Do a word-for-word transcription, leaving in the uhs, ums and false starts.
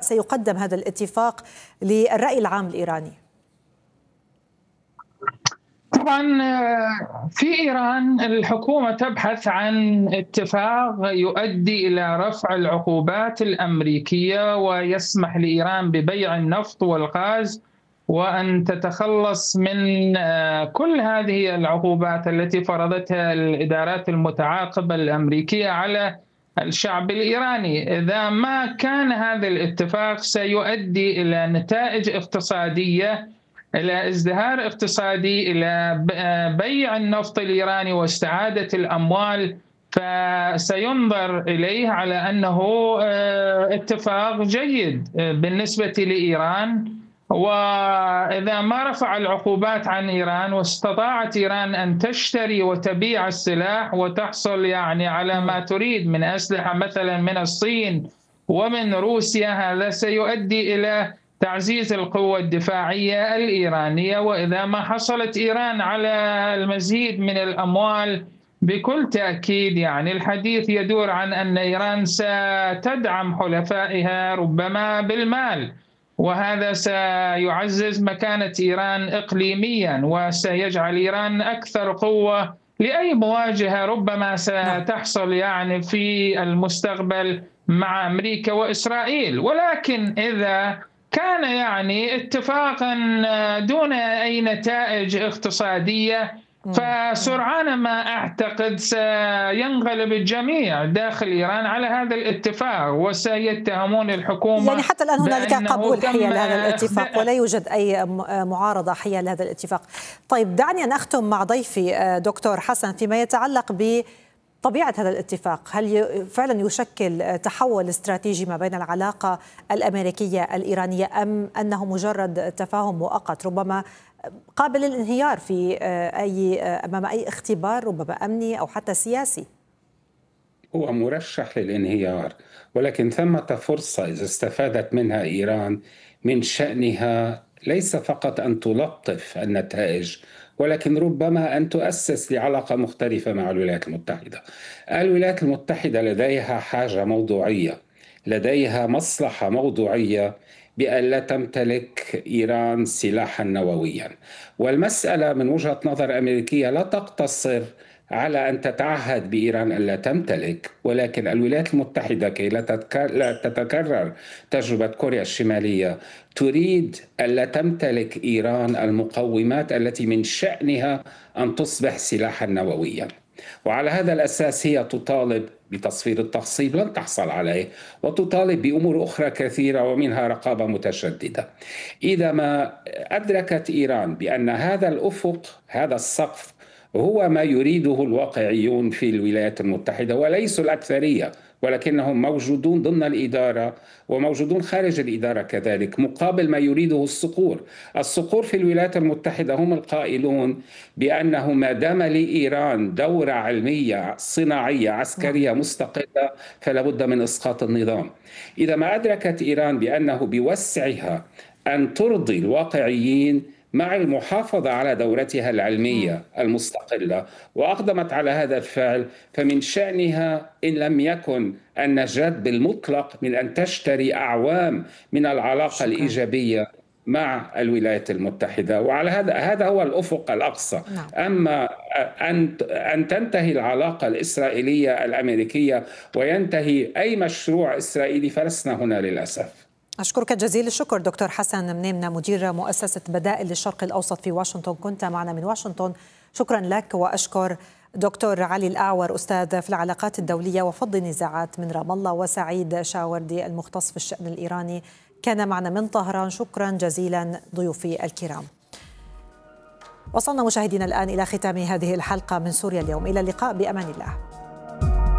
سيقدم هذا الاتفاق للرأي العام الإيراني؟ طبعا في إيران الحكومة تبحث عن اتفاق يؤدي إلى رفع العقوبات الأمريكية ويسمح لإيران ببيع النفط والغاز، وأن تتخلص من كل هذه العقوبات التي فرضتها الإدارات المتعاقبة الأمريكية على الشعب الإيراني. إذا ما كان هذا الاتفاق سيؤدي إلى نتائج اقتصادية، إلى ازدهار اقتصادي، إلى بيع النفط الإيراني واستعادة الأموال، فسينظر إليه على أنه اتفاق جيد بالنسبة لإيران. وإذا ما رفع العقوبات عن إيران واستطاعت إيران أن تشتري وتبيع السلاح وتحصل يعني على ما تريد من أسلحة مثلا من الصين ومن روسيا، هذا سيؤدي إلى تعزيز القوة الدفاعية الإيرانية. وإذا ما حصلت إيران على المزيد من الأموال، بكل تأكيد يعني الحديث يدور عن أن إيران ستدعم حلفائها ربما بالمال، وهذا سيعزز مكانة إيران إقليميا وسيجعل إيران أكثر قوة لأي مواجهة ربما ستحصل يعني في المستقبل مع أمريكا وإسرائيل. ولكن إذا كان يعني اتفاقا دون أي نتائج اقتصادية، فسرعان ما أعتقد سينغلب الجميع داخل إيران على هذا الاتفاق وسيتهمون الحكومة. يعني حتى الآن هنالك قبول حيال لهذا الاتفاق ولا يوجد أي معارضة حيال لهذا الاتفاق. طيب دعني أن أختم مع ضيفي دكتور حسن فيما يتعلق ب طبيعة هذا الاتفاق. هل فعلا يشكل تحول استراتيجي ما بين العلاقة الأمريكية الإيرانية، أم أنه مجرد تفاهم مؤقت ربما قابل للانهيار في أي أمام أي اختبار ربما أمني أو حتى سياسي؟ هو مرشح للانهيار، ولكن ثمة فرصة إذا استفادت منها إيران من شأنها ليس فقط أن تلطف النتائج، ولكن ربما أن تؤسس لعلاقة مختلفة مع الولايات المتحدة. الولايات المتحدة لديها حاجة موضوعية، لديها مصلحة موضوعية بأن لا تمتلك إيران سلاحا نوويا. والمسألة من وجهة نظر أمريكية لا تقتصر على أن تتعهد بإيران ألا تمتلك، ولكن الولايات المتحدة كي لا تتكرر تجربة كوريا الشمالية تريد ألا تمتلك إيران المقومات التي من شأنها أن تصبح سلاحا نوويا. وعلى هذا الأساس هي تطالب بتصفير التخصيب، لن تحصل عليه، وتطالب بأمور أخرى كثيرة ومنها رقابة متشددة. إذا ما أدركت إيران بأن هذا الأفق، هذا السقف، هو ما يريده الواقعيون في الولايات المتحدة وليسوا الأكثرية، ولكنهم موجودون ضمن الإدارة وموجودون خارج الإدارة كذلك، مقابل ما يريده الصقور. الصقور في الولايات المتحدة هم القائلون بأنه ما دام لإيران دورة علمية صناعية عسكرية مستقلة فلا بد من إسقاط النظام. إذا ما أدركت إيران بأنه بوسعها أن ترضي الواقعيين مع المحافظة على دورتها العلمية المستقلة وأقدمت على هذا الفعل، فمن شأنها إن لم يكن النجاة بالمطلق من أن تشتري أعوام من العلاقة الإيجابية مع الولايات المتحدة. وعلى هذا هذا هو الأفق الأقصى. أما أن أن تنتهي العلاقة الإسرائيلية الأمريكية وينتهي أي مشروع إسرائيلي فلسنا هنا للأسف. أشكرك جزيل الشكر دكتور حسن منيمنة، مدير مؤسسة بدائل للشرق الأوسط في واشنطن، كنت معنا من واشنطن. شكرا لك. وأشكر دكتور علي الأعور، أستاذ في العلاقات الدولية وفض النزاعات من رام الله، وسعيد شاوردي المختص في الشأن الإيراني كان معنا من طهران. شكرا جزيلا ضيوفي الكرام. وصلنا مشاهدينا الآن إلى ختام هذه الحلقة من سوريا اليوم. إلى اللقاء بأمان الله.